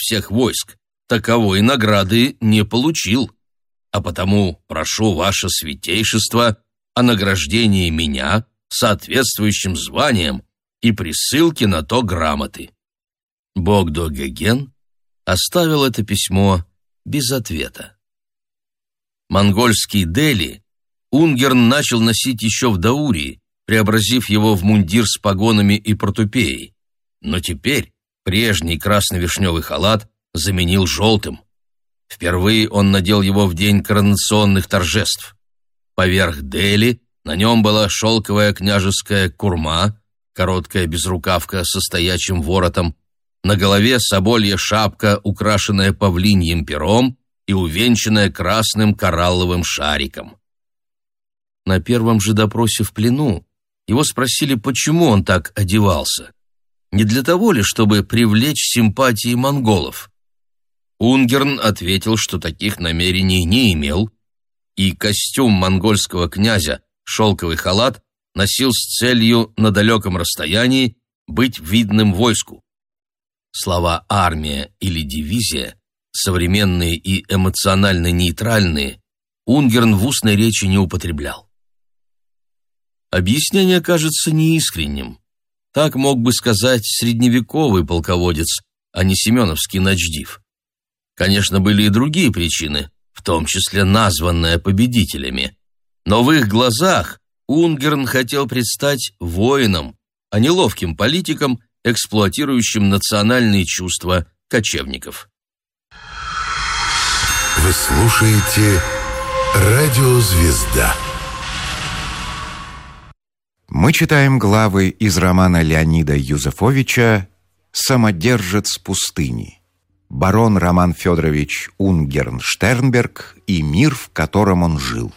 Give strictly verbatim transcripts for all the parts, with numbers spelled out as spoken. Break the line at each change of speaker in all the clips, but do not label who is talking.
всех войск, таковой награды не получил, а потому прошу ваше святейшество о награждении меня соответствующим званием и присылке на то грамоты». Богдо-Геген оставил это письмо без ответа. Монгольский Дели Унгерн начал носить еще в Даурии, преобразив его в мундир с погонами и портупеей. Но теперь прежний красно-вишневый халат заменил желтым. Впервые он надел его в день коронационных торжеств. Поверх Дели на нем была шелковая княжеская курма, короткая безрукавка со стоячим воротом, на голове соболья шапка, украшенная павлиньим пером и увенчанная красным коралловым шариком. На первом же допросе в плену его спросили, почему он так одевался. Не для того ли, чтобы привлечь симпатии монголов? Унгерн ответил, что таких намерений не имел, и костюм монгольского князя, шелковый халат, носил с целью на далеком расстоянии быть видным войску. Слова «армия» или «дивизия», современные и эмоционально нейтральные, Унгерн в устной речи не употреблял. Объяснение кажется неискренним. Так мог бы сказать средневековый полководец, а не семеновский начдив. Конечно, были и другие причины, в том числе названные победителями. Но в их глазах Унгерн хотел предстать воином, а не ловким политиком, эксплуатирующим национальные чувства кочевников.
Вы слушаете «Радио Звезда».
Мы читаем главы из романа Леонида Юзефовича «Самодержец пустыни». Барон Роман Федорович Унгерн-Штернберг и мир, в котором он жил.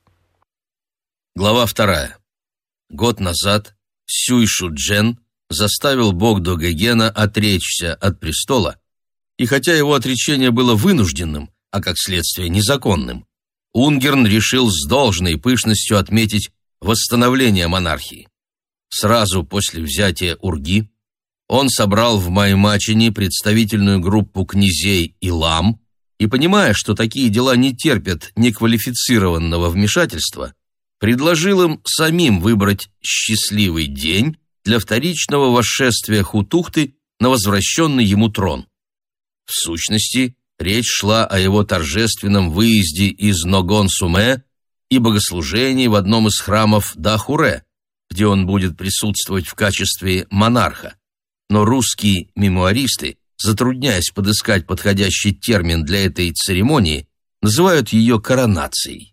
Глава вторая. Год назад Сюй Шуджен заставил Богдо-Гегена отречься от престола, и хотя его отречение было вынужденным, а как следствие незаконным, Унгерн решил с должной пышностью отметить восстановление монархии. Сразу после взятия Урги он собрал в Маймачине представительную группу князей и лам и, понимая, что такие дела не терпят неквалифицированного вмешательства, предложил им самим выбрать счастливый день для вторичного восшествия Хутухты на возвращенный ему трон. В сущности, речь шла о его торжественном выезде из Ногон-Суме и богослужении в одном из храмов Дахуре, где он будет присутствовать в качестве монарха. Но русские мемуаристы, затрудняясь подыскать подходящий термин для этой церемонии, называют ее коронацией.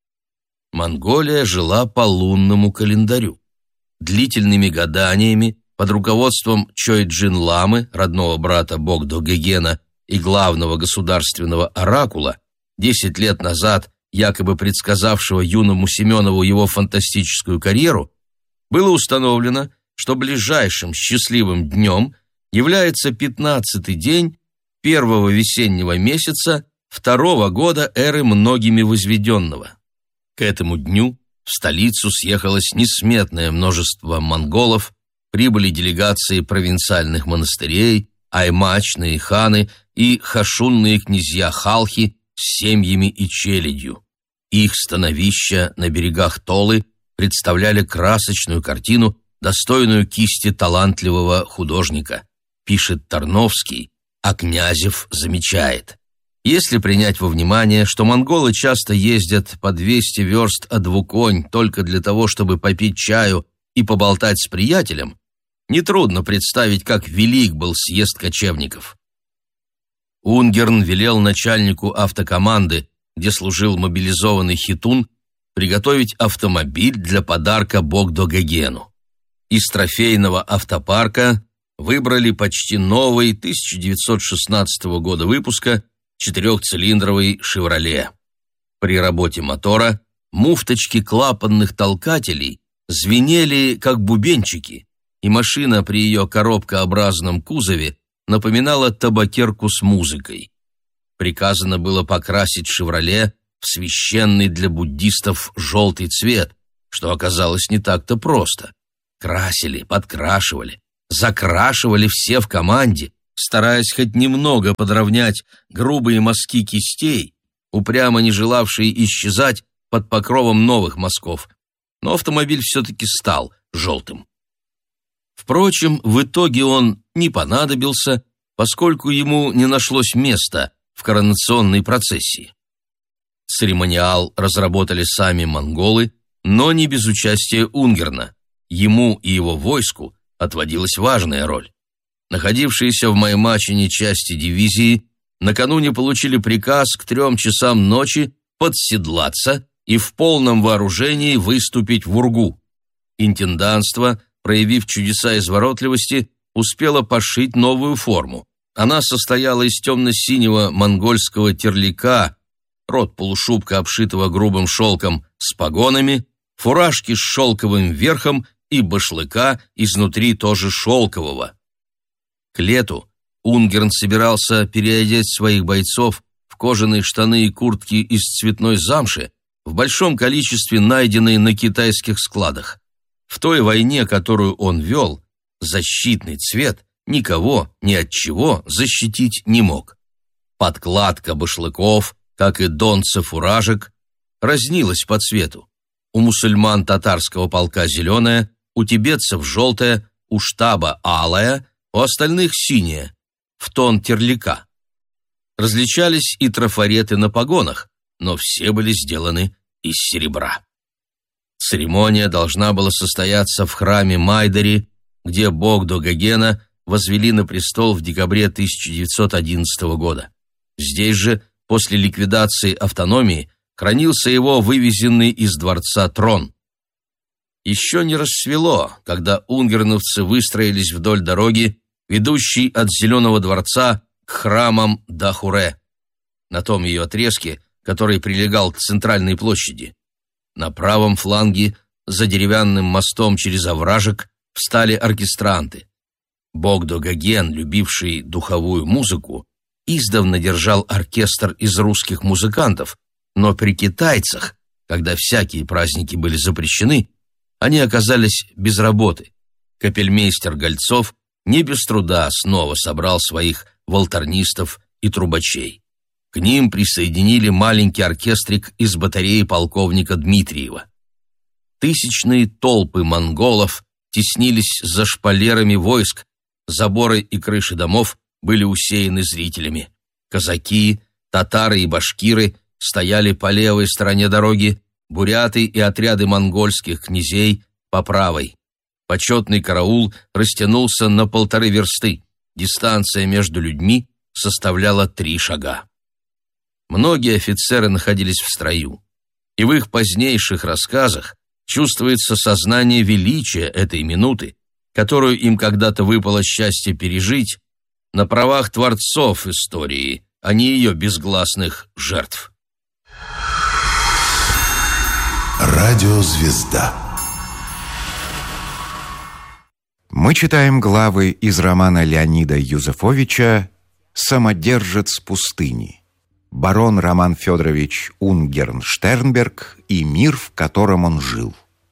Монголия жила по лунному календарю. Длительными гаданиями под руководством Чойджин-ламы, родного брата Богдо-Гегена и главного государственного оракула, десять лет назад якобы предсказавшего юному Семенову его фантастическую карьеру, было установлено, что ближайшим счастливым днем является пятнадцатый день первого весеннего месяца второго года эры многими возведенного. К этому дню в столицу съехалось несметное множество монголов, прибыли делегации провинциальных монастырей, аймачные ханы и хашунные князья Халхи с семьями и челядью. Их становища на берегах Толы представляли красочную картину, достойную кисти талантливого художника, пишет Тарновский, а Князев замечает. Если принять во внимание, что монголы часто ездят по двести верст о двуконь только для того, чтобы попить чаю и поболтать с приятелем, нетрудно представить, как велик был съезд кочевников. Унгерн велел начальнику автокоманды, где служил мобилизованный хитун, приготовить автомобиль для подарка Богдо-Гегену. Из трофейного автопарка выбрали почти новый тысяча девятьсот шестнадцатого года выпуска четырехцилиндровый «Шевроле». При работе мотора муфточки клапанных толкателей звенели, как бубенчики, и машина при ее коробкообразном кузове напоминала табакерку с музыкой. Приказано было покрасить «Шевроле» в священный для буддистов желтый цвет, что оказалось не так-то просто. Красили, подкрашивали, закрашивали все в команде, стараясь хоть немного подровнять грубые мазки кистей, упрямо не желавшие исчезать под покровом новых мазков, но автомобиль все-таки стал желтым. Впрочем, в итоге он не понадобился, поскольку ему не нашлось места в коронационной процессии. Церемониал разработали сами монголы, но не без участия Унгерна. Ему и его войску отводилась важная роль. Находившиеся в Маймачине части дивизии накануне получили приказ к трем часам ночи подседлаться и в полном вооружении выступить в Ургу. Интендантство, проявив чудеса изворотливости, успело пошить новую форму. Она состояла из темно-синего монгольского терлика, рот полушубка, обшитого грубым шелком, с погонами, фуражки с шелковым верхом и башлыка изнутри тоже шелкового. К лету Унгерн собирался переодеть своих бойцов в кожаные штаны и куртки из цветной замши, в большом количестве найденные на китайских складах. В той войне, которую он вел, защитный цвет никого ни от чего защитить не мог. Подкладка башлыков, как и донца фуражек, разнилась по цвету. У мусульман татарского полка зеленая, у тибетцев желтая, у штаба алая, у остальных синяя, в тон терлика. Различались и трафареты на погонах, но все были сделаны из серебра. Церемония должна была состояться в храме Майдари, где Богдо Гогена возвели на престол в декабре тысяча девятьсот одиннадцатого года. Здесь же, после ликвидации автономии, хранился его вывезенный из дворца трон. Еще не рассвело, когда унгерновцы выстроились вдоль дороги, ведущей от Зеленого дворца к храмам Дахуре, на том ее отрезке, который прилегал к центральной площади. На правом фланге, за деревянным мостом через овражек, встали оркестранты. Богдо Гоген, любивший духовую музыку, издавна держал оркестр из русских музыкантов, но при китайцах, когда всякие праздники были запрещены, они оказались без работы. Капельмейстер Гольцов не без труда снова собрал своих волторнистов и трубачей. К ним присоединили маленький оркестрик из батареи полковника Дмитриева. Тысячные толпы монголов теснились за шпалерами войск, заборы и крыши домов были усеяны зрителями. Казаки, татары и башкиры стояли по левой стороне дороги, буряты и отряды монгольских князей по правой. Почетный караул растянулся на полторы версты, дистанция между людьми составляла три шага. Многие офицеры находились в строю, и в их позднейших рассказах чувствуется сознание величия этой минуты, которую им когда-то выпало счастье пережить, на правах творцов истории, а не ее безгласных жертв.
Радиозвезда.
Мы читаем главы из романа Леонида Юзефовича «Самодержец пустыни». Барон Роман Федорович Унгерн-Штернберг и мир, в котором он жил.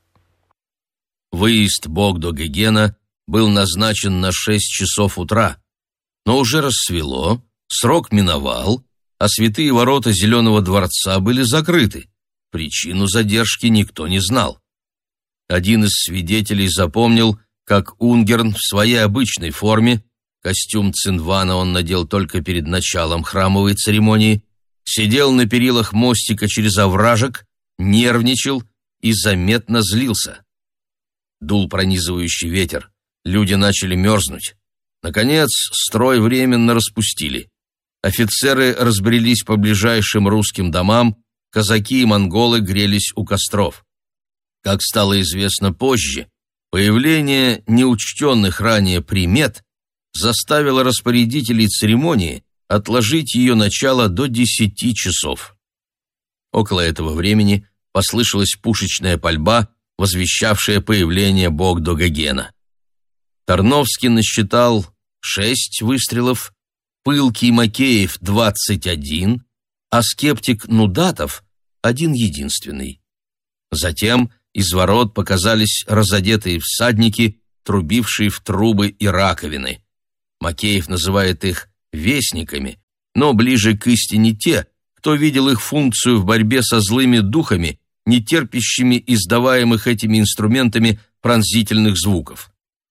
Выезд Богдо Гогена был назначен на шесть часов утра, но уже рассвело, срок миновал, а святые ворота Зеленого дворца были закрыты. Причину задержки никто не знал. Один из свидетелей запомнил, как Унгерн в своей обычной форме, костюм цинвана он надел только перед началом храмовой церемонии, сидел на перилах мостика через овражек, нервничал и заметно злился. Дул пронизывающий ветер, люди начали мерзнуть. Наконец, строй временно распустили. Офицеры разбрелись по ближайшим русским домам, казаки и монголы грелись у костров. Как стало известно позже, появление неучтенных ранее примет заставило распорядителей церемонии отложить ее начало до десяти часов. Около этого времени послышалась пушечная пальба, возвещавшая появление Богдо Гогена. Тарновский насчитал шесть выстрелов, Пылкий Макеев — двадцать один, а скептик Нудатов — один единственный. Затем из ворот показались разодетые всадники, трубившие в трубы и раковины. Макеев называет их вестниками, но ближе к истине те, кто видел их функцию в борьбе со злыми духами, не терпящими издаваемых этими инструментами пронзительных звуков.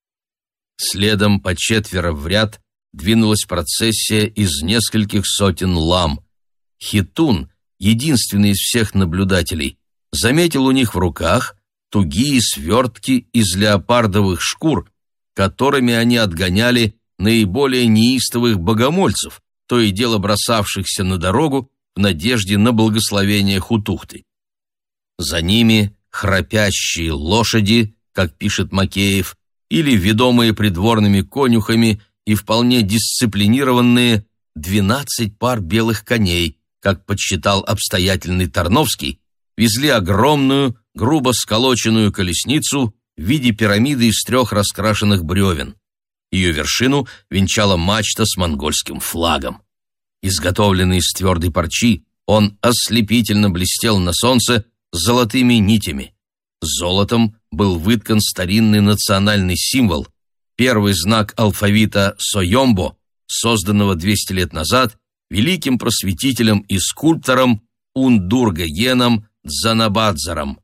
Следом по четверо в ряд двинулась процессия из нескольких сотен лам. Хитун, единственный из всех наблюдателей, заметил у них в руках тугие свертки из леопардовых шкур, которыми они отгоняли наиболее неистовых богомольцев, то и дело бросавшихся на дорогу в надежде на благословение Хутухты. За ними храпящие лошади, как пишет Макеев, или ведомые придворными конюхами и вполне дисциплинированные двенадцать пар белых коней, как подсчитал обстоятельный Тарновский, везли огромную, грубо сколоченную колесницу в виде пирамиды из трех раскрашенных бревен. Ее вершину венчала мачта с монгольским флагом. Изготовленный из твердой парчи, он ослепительно блестел на солнце золотыми нитями. Золотом был выткан старинный национальный символ, первый знак алфавита Сойомбо, созданного двести лет назад великим просветителем и скульптором Ундургагеном Дзанабадзаром.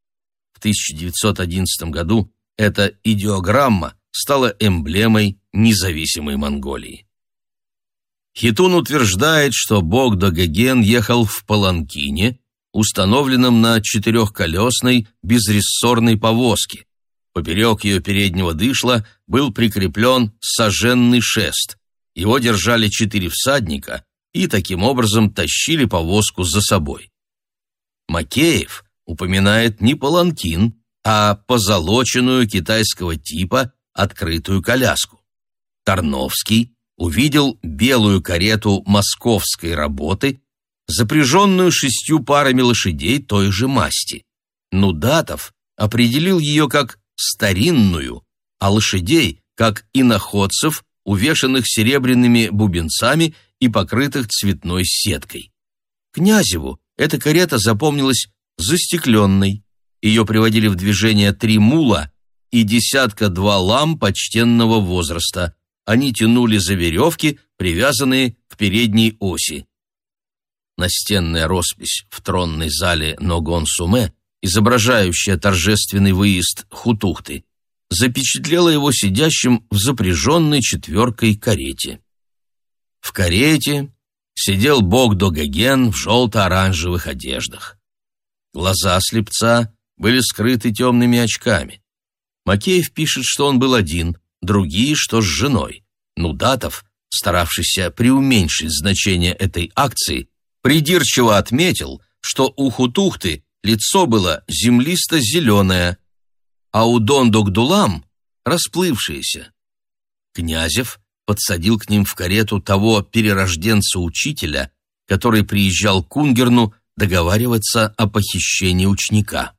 В тысяча девятьсот одиннадцатом году эта идеограмма стала эмблемой независимой Монголии. Хитун утверждает, что бог Догоген ехал в паланкине, установленном на четырехколесной безрессорной повозке. Поперек ее переднего дышла был прикреплен соженный шест. Его держали четыре всадника и таким образом тащили повозку за собой. Макеев упоминает не паланкин, а позолоченную китайского типа открытую коляску. Тарновский увидел белую карету московской работы, запряженную шестью парами лошадей той же масти. Нудатов определил ее как старинную, а лошадей как иноходцев, увешанных серебряными бубенцами и покрытых цветной сеткой. Князеву эта карета запомнилась застекленной. Ее приводили в движение три мула и десятка-два лам почтенного возраста. Они тянули за веревки, привязанные к передней оси. Настенная роспись в тронной зале Ногон-Суме, изображающая торжественный выезд Хутухты, запечатлела его сидящим в запряженной четверкой карете. В карете сидел бог Догоген в желто-оранжевых одеждах. Глаза слепца были скрыты темными очками. Макеев пишет, что он был один, другие, что с женой. Нудатов, старавшийся преуменьшить значение этой акции, придирчиво отметил, что у Хутухты лицо было землисто-зеленое, а у Дондогдулам — расплывшееся. Князев подсадил к ним в карету того перерожденца-учителя, который приезжал к Унгерну договариваться о похищении ученика.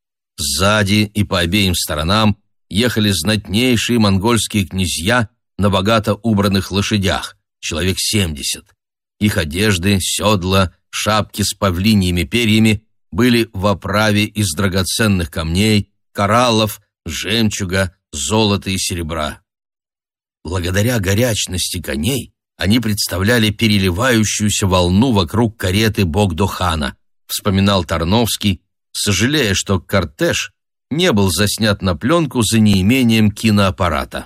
Сзади и по обеим сторонам ехали знатнейшие монгольские князья на богато убранных лошадях, человек семьдесят. Их одежды, седла, шапки с павлиньими перьями были в оправе из драгоценных камней, кораллов, жемчуга, золота и серебра. Благодаря горячности коней они представляли переливающуюся волну вокруг кареты Богдо-хана, вспоминал Тарновский, сожалея, что кортеж не был заснят на пленку за неимением киноаппарата.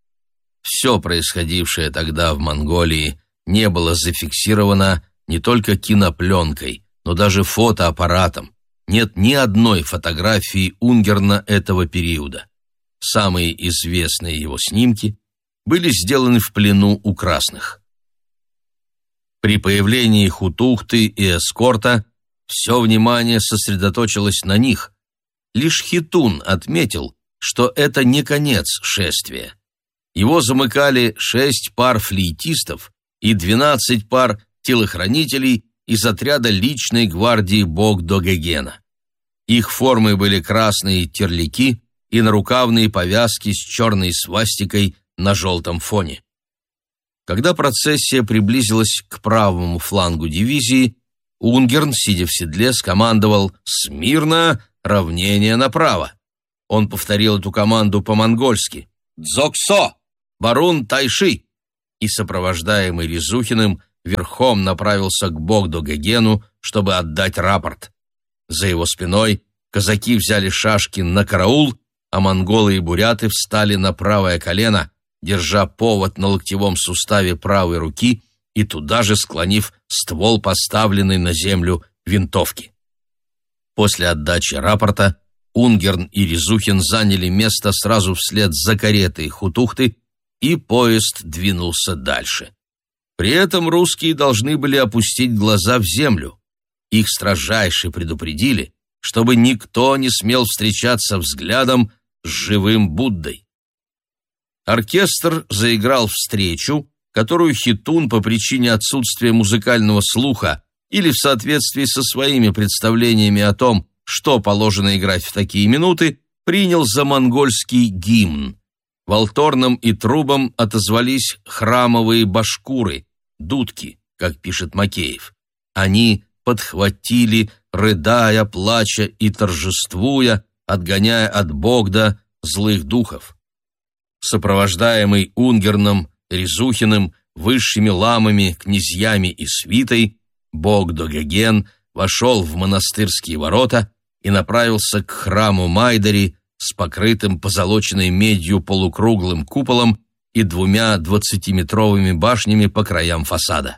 Все происходившее тогда в Монголии не было зафиксировано не только кинопленкой, но даже фотоаппаратом. Нет ни одной фотографии Унгерна этого периода. Самые известные его снимки были сделаны в плену у красных. При появлении Хутухты и эскорта все внимание сосредоточилось на них. Лишь Хитун отметил, что это не конец шествия. Его замыкали шесть пар флейтистов и двенадцать пар телохранителей из отряда личной гвардии Бог-Догогена. Их формой были красные терляки и нарукавные повязки с черной свастикой на желтом фоне. Когда процессия приблизилась к правому флангу дивизии, Унгерн, сидя в седле, скомандовал «Смирно! Равнение направо!». Он повторил эту команду по-монгольски «Дзоксо! Барун Тайши! и, сопровождаемый Резухиным, верхом направился к Богдо-Гогену, чтобы отдать рапорт. За его спиной казаки взяли шашки на караул, а монголы и буряты встали на правое колено, держа повод на локтевом суставе правой руки и туда же склонив ствол поставленной на землю винтовки. После отдачи рапорта Унгерн и Резухин заняли место сразу вслед за каретой Хутухты, и поезд двинулся дальше. При этом русские должны были опустить глаза в землю. Их строжайше предупредили, чтобы никто не смел встречаться взглядом с живым Буддой. Оркестр заиграл встречу, которую Хитун по причине отсутствия музыкального слуха или в соответствии со своими представлениями о том, что положено играть в такие минуты, принял за монгольский гимн. Валторнам и трубам отозвались храмовые башкуры, дудки, как пишет Макеев. Они подхватили, рыдая, плача и торжествуя, отгоняя от Богда злых духов. Сопровождаемый Унгерном, Резухиным, высшими ламами, князьями и свитой, Богдо-Гоген вошел в монастырские ворота и направился к храму Майдари с покрытым позолоченной медью полукруглым куполом и двумя двадцатиметровыми башнями по краям фасада.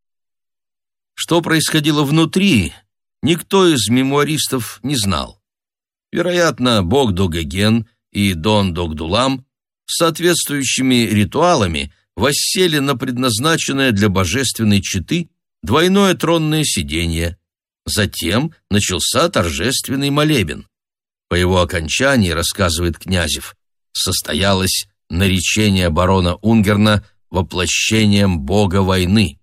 Что происходило внутри, никто из мемуаристов не знал. Вероятно, Богдо-Гоген и Дон Догдулам с соответствующими ритуалами воссели на предназначенное для божественной четы двойное тронное сиденье. Затем начался торжественный молебен. По его окончании, рассказывает Князев, состоялось наречение барона Унгерна воплощением бога войны.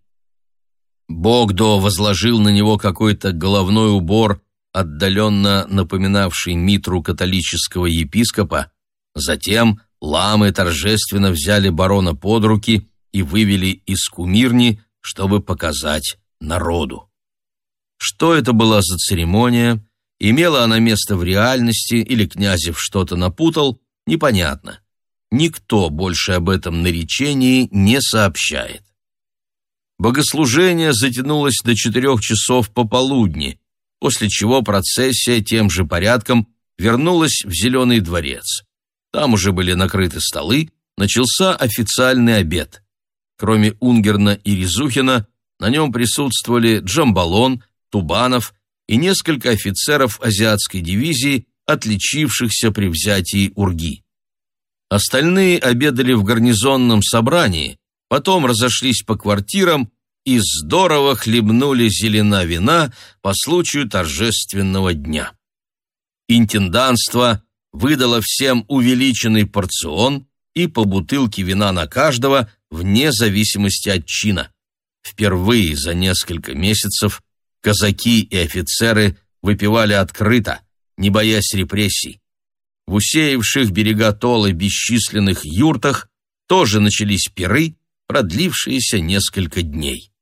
Богдо возложил на него какой-то головной убор, отдаленно напоминавший митру католического епископа. Затем ламы торжественно взяли барона под руки и вывели из кумирни, чтобы показать народу. Что это была за церемония, имела она место в реальности или Князев что-то напутал, непонятно. Никто больше об этом наречении не сообщает. Богослужение затянулось до четырех часов пополудни, после чего процессия тем же порядком вернулась в Зеленый дворец. Там уже были накрыты столы, начался официальный обед. Кроме Унгерна и Резухина, на нем присутствовали Джамбалон, Тубанов и несколько офицеров азиатской дивизии, отличившихся при взятии Урги. Остальные обедали в гарнизонном собрании, потом разошлись по квартирам и здорово хлебнули зелена вина по случаю торжественного дня. Интенданство выдало всем увеличенный порцион и по бутылке вина на каждого вне зависимости от чина. Впервые за несколько месяцев казаки и офицеры выпивали открыто, не боясь репрессий. В усеявших берега Толы бесчисленных юртах тоже начались пиры, продлившиеся несколько дней.